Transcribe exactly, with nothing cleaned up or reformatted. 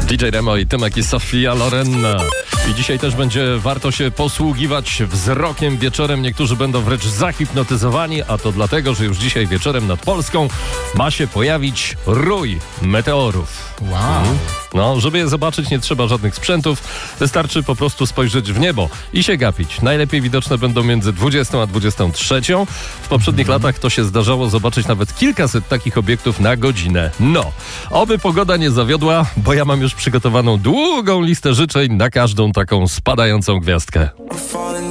D J Remo i Tymek i Sofia Loren. I dzisiaj też będzie warto się posługiwać wzrokiem wieczorem. Niektórzy będą wręcz zahipnotyzowani, a to dlatego, że już dzisiaj wieczorem nad Polską ma się pojawić rój meteorów. Wow. No, żeby je zobaczyć, nie trzeba żadnych sprzętów. Wystarczy po prostu spojrzeć w niebo i się gapić. Najlepiej widoczne będą między dwudziestą a dwudziestą trzecią. W poprzednich mm. latach to się zdarzało zobaczyć nawet kilkaset takich obiektów na godzinę. No, oby pogoda nie zawiodła, bo ja mam już przygotowaną długą listę życzeń na każdą taką spadającą gwiazdkę.